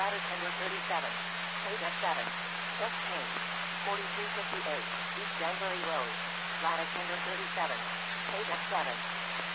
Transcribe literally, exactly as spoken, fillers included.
ladder tender thirty-seven, paid F seven, just change, forty-three fifty-eight, East Danbury Road, ladder tender thirty-seven, paid F seven.